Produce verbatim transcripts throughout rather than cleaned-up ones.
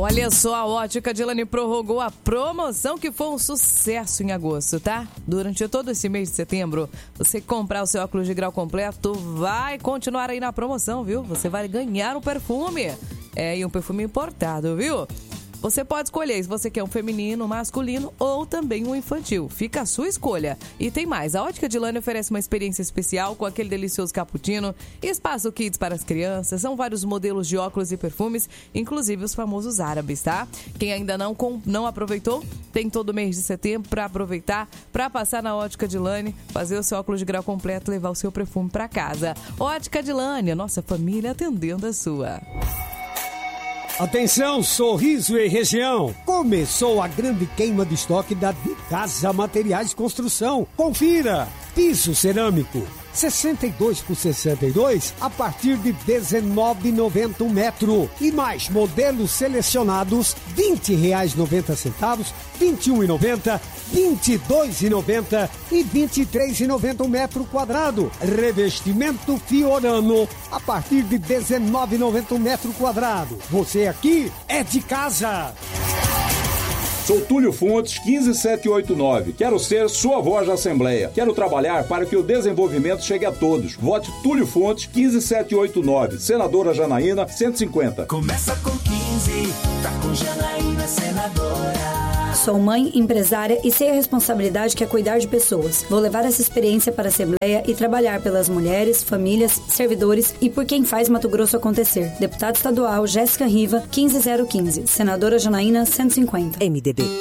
Olha só, a Ótica Dilane prorrogou a promoção que foi um sucesso em agosto, tá? Durante todo esse mês de setembro, você comprar o seu óculos de grau completo vai continuar aí na promoção, viu? Você vai ganhar um perfume. É, e um perfume importado, viu? Você pode escolher se você quer um feminino, um masculino ou também um infantil. Fica a sua escolha. E tem mais, a Ótica Dilane oferece uma experiência especial com aquele delicioso cappuccino, espaço kids para as crianças, são vários modelos de óculos e perfumes, inclusive os famosos árabes, tá? Quem ainda não, não aproveitou, tem todo mês de setembro para aproveitar, para passar na Ótica Dilane, fazer o seu óculos de grau completo, levar o seu perfume para casa. Ótica Dilane, a nossa família atendendo a sua. Atenção, Sorriso e região! Começou a grande queima de estoque da De Casa Materiais de Construção. Confira! Piso cerâmico, sessenta e dois por sessenta e dois a partir de dezenove reais e noventa centavos um metro. E mais modelos selecionados, vinte reais e noventa centavos, vinte e um reais e noventa centavos, vinte e dois reais e noventa centavos e vinte e três reais e noventa centavos um metro quadrado. Revestimento Fiorano a partir de dezenove reais e noventa centavos um metro quadrado. Você aqui é de casa. Sou Túlio Fontes, quinze sete oito nove. Quero ser sua voz da Assembleia. Quero trabalhar para que o desenvolvimento chegue a todos. Vote Túlio Fontes, quinze sete oito nove. Senadora Janaína, cento e cinquenta. Começa com quinze, tá com Janaína, senadora. Sou mãe, empresária e sei a responsabilidade que é cuidar de pessoas. Vou levar essa experiência para a Assembleia e trabalhar pelas mulheres, famílias, servidores e por quem faz Mato Grosso acontecer. Deputada Estadual Jéssica Riva, quinze zero quinze. Senadora Janaína, cento e cinquenta. M D B.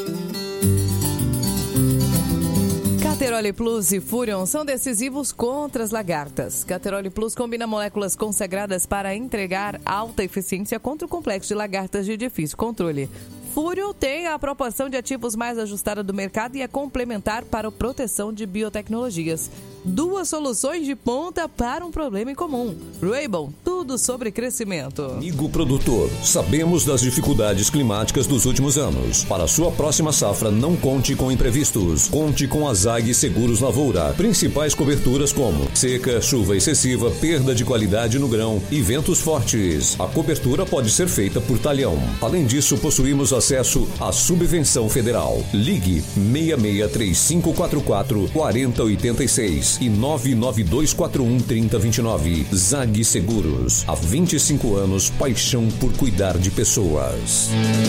Cateroli Plus e Furion são decisivos contra as lagartas. Cateroli Plus combina moléculas consagradas para entregar alta eficiência contra o complexo de lagartas de difícil controle. Furion tem a proporção de ativos mais ajustada do mercado e é complementar para a proteção de biotecnologias. Duas soluções de ponta para um problema em comum. Raybon, tudo sobre crescimento. Amigo produtor, sabemos das dificuldades climáticas dos últimos anos. Para a sua próxima safra, não conte com imprevistos. Conte com a Zag Seguros Lavoura. Principais coberturas como seca, chuva excessiva, perda de qualidade no grão e ventos fortes. A cobertura pode ser feita por talhão. Além disso, possuímos acesso à subvenção federal. Ligue seis seis três cinco quatro quatro, quatro zero oito seis e nove nove dois quatro um, três zero dois nove. Zag Seguros. Há vinte e cinco anos, paixão por cuidar de pessoas.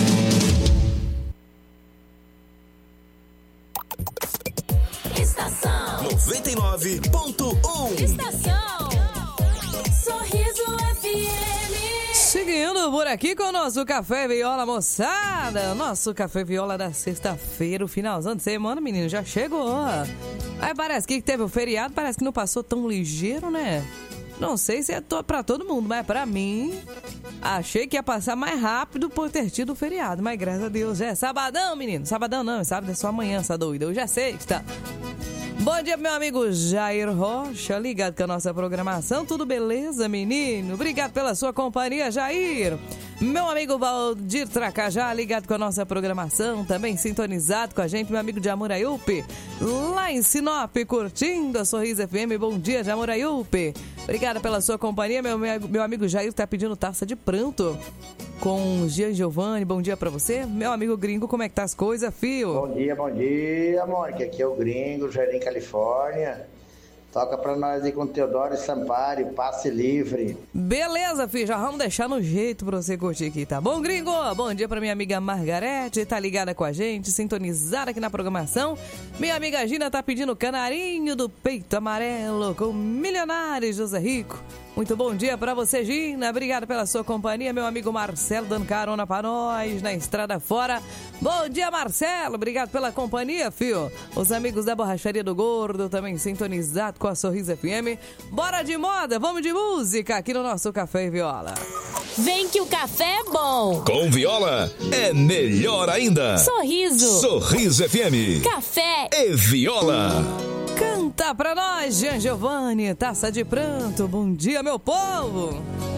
Estação noventa e nove ponto um. Estação Sorriso F M. Seguindo por aqui com o nosso Café Viola, moçada. Nosso Café Viola da sexta-feira, o finalzão de semana, menino, já chegou. Aí parece que teve o feriado, parece que não passou tão ligeiro, né? Não sei se é to- pra todo mundo, mas pra mim, achei que ia passar mais rápido por ter tido o feriado. Mas graças a Deus, é sabadão, menino. Sabadão não, sábado é só amanhã, essa doida. Hoje é sexta. Bom dia, meu amigo Jair Rocha, ligado com a nossa programação. Tudo beleza, menino? Obrigado pela sua companhia, Jair. Meu amigo Valdir Tracajá, ligado com a nossa programação, também sintonizado com a gente, meu amigo de Amuraiupe, lá em Sinop, curtindo a Sorriso F M. Bom dia, de Amuraiupe. Obrigada pela sua companhia. Meu, meu amigo Jair tá pedindo taça de pranto com Gian Giovanni. Bom dia pra você. Meu amigo Gringo, como é que tá as coisas, fio? Bom dia, bom dia, Mônica. Aqui é o Gringo, Jardim Califórnia. Toca pra nós aí com Teodoro Sampari, passe livre. Beleza, filho, já vamos deixar no jeito pra você curtir aqui, tá bom, Gringo? Bom dia pra minha amiga Margarete, tá ligada com a gente, sintonizada aqui na programação. Minha amiga Gina tá pedindo canarinho do peito amarelo com Milionários José Rico. Muito bom dia pra você, Gina. Obrigado pela sua companhia. Meu amigo Marcelo dando carona pra nós na estrada fora. Bom dia, Marcelo. Obrigado pela companhia, fio. Os amigos da Borracharia do Gordo também sintonizados com a Sorriso F M. Bora de moda, vamos de música aqui no nosso Café e Viola. Vem que o café é bom. Com Viola é melhor ainda. Sorriso. Sorriso F M. Café e Viola. Canta pra nós, Gian Giovanni, taça de pranto. Bom dia, meu povo.